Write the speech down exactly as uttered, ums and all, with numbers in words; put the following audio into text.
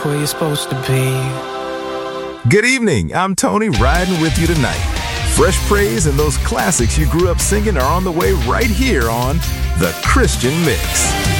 back where you're supposed to be. Good evening. I'm Tony, riding with you tonight. Fresh praise and those classics you grew up singing are on the way right here on The Christian Mix.